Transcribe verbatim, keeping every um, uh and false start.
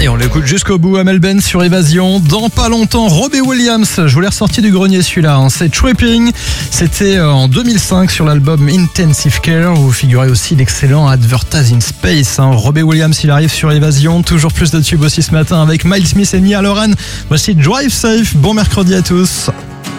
Et on l'écoute jusqu'au bout, Amel Ben sur Évasion. Dans pas longtemps, Robbie Williams. Je vous l'ai ressorti du grenier celui-là. Hein. C'est Tripping. C'était en deux mille cinq sur l'album Intensive Care, où figurait aussi l'excellent Advertising Space. Hein. Robbie Williams, il arrive sur Évasion. Toujours plus de tubes aussi ce matin avec Miles Smith et Nia Loran. Voici Drive Safe. Bon mercredi à tous.